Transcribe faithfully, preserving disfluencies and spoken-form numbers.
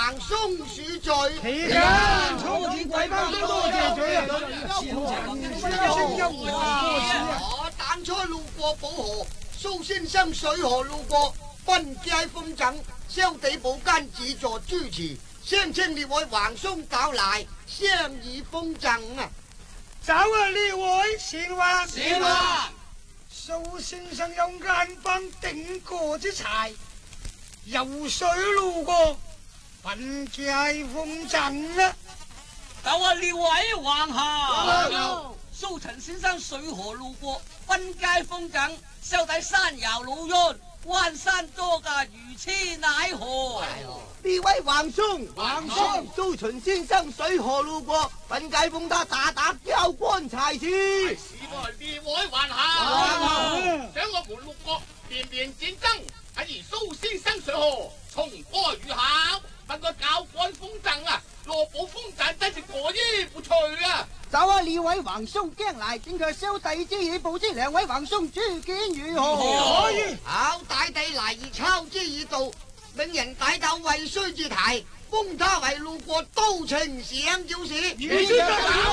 皇兄恕罪。 係噶，初次跪翻多謝罪啊！ 我當初路過寶河，蘇先生水河路過，分街風箏，燒地寶間自助主持，聲稱列位皇兄到嚟，相議風箏啊！ 走啊！呢位善話， 善話， 蘇先生有眼幫頂過之柴，游水路過，分街風箏啊！ 走啊！呢位皇后，蘇陳先生水河路過，分街風箏，燒底山搖老冤，灣山多架魚翅乃何？ 呢位皇兄， 皇兄， 蘇秦先生水河路過，分街風他打打交關柴事。 是喎，呢位皇后，想我們六國連連戰爭，喺而蘇先生水河，從波雨考，不過搞關風箏啊，羅寶風箏真是過於不除啊！ 走啊！呢位皇兄驚嚟，正佢燒地之意，報知兩位皇兄主見如何？ 可以。 好大地嚟而抄之以道，命人帶頭為衰之題，封他為路過都情想就是。 如先生